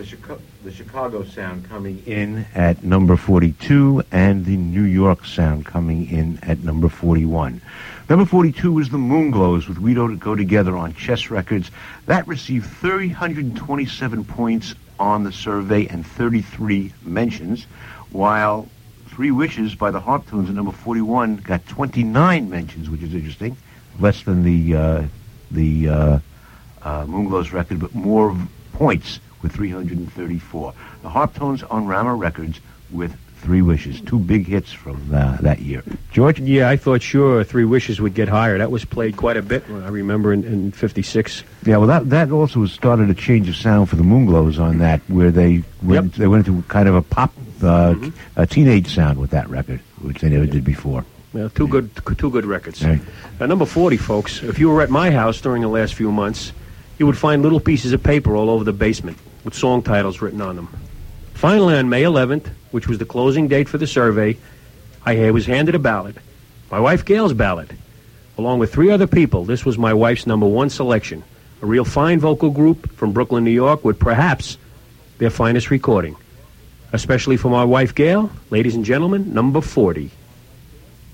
the Chicago sound coming in at number 42, and the New York sound coming in at number 41. Number 42 is the Moonglows with We Don't Go Together on Chess Records. That received 327 points on the survey and 33 mentions, while Three Wishes by the Harptones at number 41 got 29 mentions, which is interesting, less than the Moonglows record, but more points with 334. The Harptones on Rama Records with Three Wishes. Two big hits from that year. George? Yeah, I thought sure Three Wishes would get higher. That was played quite a bit, I remember, in 56. Yeah, well, that also started a change of sound for the Moonglows on that, where they went into kind of a pop, a teenage sound with that record, which they never did before. Well, two good records. Right. Number 40, folks. If you were at my house during the last few months, you would find little pieces of paper all over the basement with song titles written on them. Finally, on May 11th, which was the closing date for the survey, I was handed a ballot, my wife Gail's ballot. Along with 3 other people, this was my wife's number 1 selection, a real fine vocal group from Brooklyn, New York, with perhaps their finest recording. Especially for my wife Gail, ladies and gentlemen, number 40.